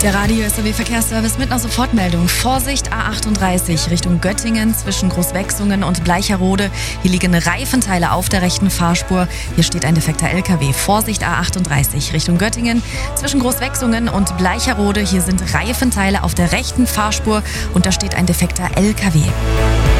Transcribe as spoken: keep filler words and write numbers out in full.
Der Radio S R W Verkehrsservice mit einer Sofortmeldung. Vorsicht A achtunddreißig Richtung Göttingen zwischen Großwechsungen und Bleicherode. Hier liegen Reifenteile auf der rechten Fahrspur. Hier steht ein defekter L K W. Vorsicht A achtunddreißig Richtung Göttingen zwischen Großwechsungen und Bleicherode. Hier sind Reifenteile auf der rechten Fahrspur und da steht ein defekter L K W.